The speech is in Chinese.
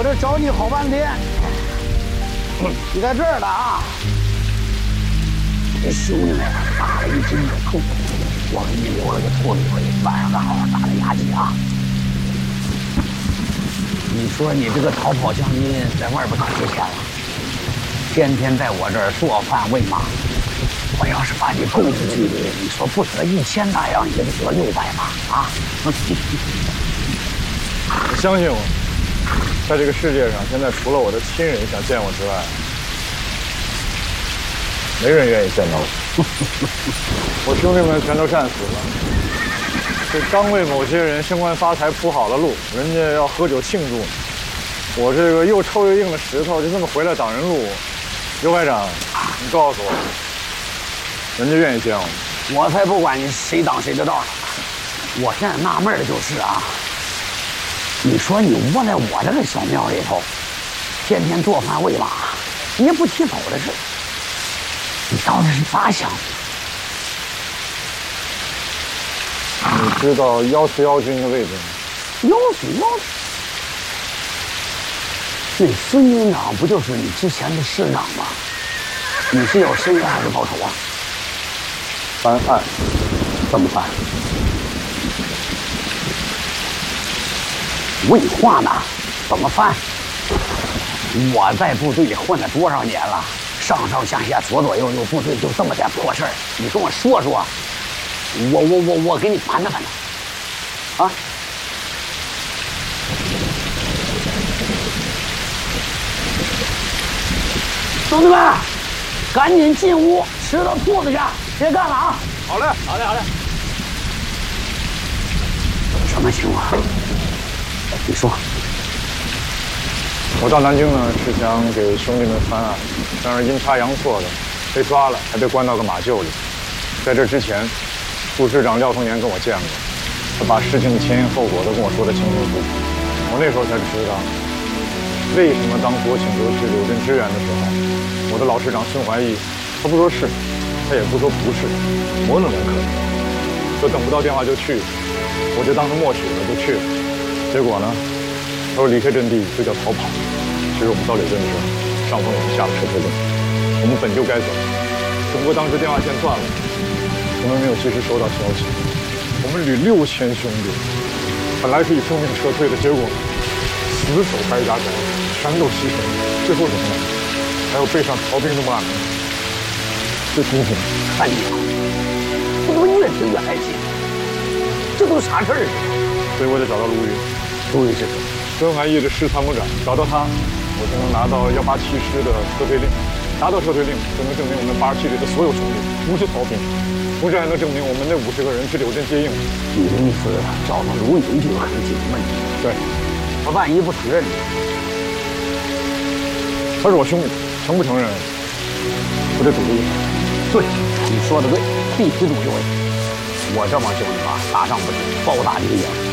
这找你好半天，你在这儿呢啊！这兄弟们打了一针的痛，我给你留了个托底，晚上好好打打牙祭啊！你说你这个逃跑将军在外边可值钱了，天天在我这儿做饭喂马。我要是把你供出去，你说不得1000大洋，也得得600吧？啊！ 你相信我，在这个世界上，现在除了我的亲人想见我之外，没人愿意见到我。我兄弟们全都战死了，这刚为某些人升官发财铺好了路，人家要喝酒庆祝，我这个又臭又硬的石头就这么回来挡人路。刘排长，你告诉我，人家愿意见我？ 我才不管你谁挡谁的道呢！我现在纳闷的就是啊，你说你窝在我这个小庙里头，天天做饭喂马，你也不提走的事，你到底是咋想的？ 你知道141军的位置吗 ？141，那孙军长不就是你之前的师长吗？你是要申冤还是报仇啊？ 翻案。 怎么翻？问话呢？怎么翻？我在部队里混了多少年了，上上下下左左右右部队就这么点破事儿，你跟我说说，我给你盘着盘着，啊！兄弟们，赶紧进屋吃到兔子去，别干了啊！ 好嘞，好嘞，好嘞。 什么情况？你说。 我到南京呢，是想给兄弟们翻案，但是阴差阳错的被抓了，还被关到个马厩里。在这之前，副师长廖凤年跟我见过，他把事情的前因后果都跟我说得清清楚楚。我那时候才知道，为什么当初我请求去柳镇支援的时候，我的老师长孙怀义，他不说是，他也不说不是，模棱两可，说等不到电话就去，我就当他默许了，就去了。结果呢，他说离开阵地就叫逃跑。其实我们到柳镇的时候，上峰已经下了撤退令，我们本就该走，只不过当时电话线断了，我们没有及时收到消息。我们旅6000兄弟，本来可以奉命撤退的，结果死守白家寨，全都牺牲了。最后怎么了？还有背上逃兵的骂名。这听听， 看你啊，我怎么越听越来气？这都是啥事儿啊？ 所以我得找到卢云。 卢云是谁？ 孙怀义的师参谋长，找到他，我就能拿到187师的撤退令。拿到撤退令，就能证明我们87旅的所有兄弟不是逃兵，同时还能证明我们那50个人去柳镇接应。 你的意思，找到卢云就有可能解决问题？ 对。 他万一不承认呢？ 他是我兄弟，承不承认，我得赌一把。 对，你说的对，必须赌一回。我这帮兄弟啊，打仗不行，包打你个赢。